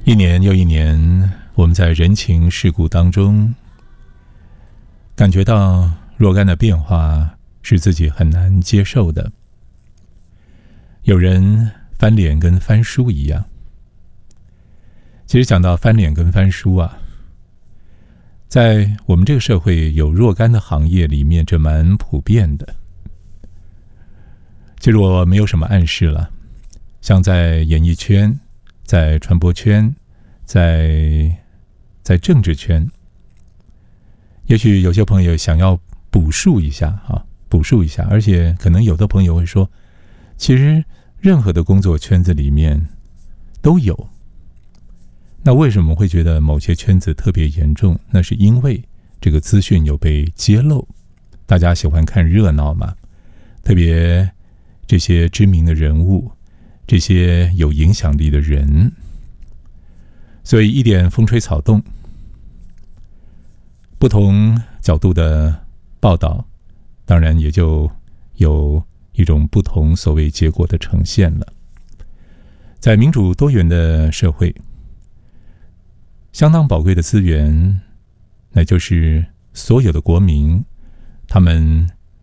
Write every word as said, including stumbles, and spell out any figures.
一年又一年，我们在人情世故当中感觉到若干的变化是自己很难接受的。有人翻脸跟翻书一样。其实讲到翻脸跟翻书啊，在我们这个社会有若干的行业里面，这蛮普遍的。其实我没有什么暗示了，像在演艺圈、在传播圈、在在政治圈，也许有些朋友想要补述一下啊，补述一下，而且可能有的朋友会说，其实任何的工作圈子里面都有。那为什么会觉得某些圈子特别严重？那是因为这个资讯有被揭露，大家喜欢看热闹嘛，特别这些知名的人物，这些有影响力的人，所以一点风吹草动，不同角度的报道，当然也就有一种不同所谓结果的呈现了。在民主多元的社会，相当宝贵的资源，那就是所有的国民，他们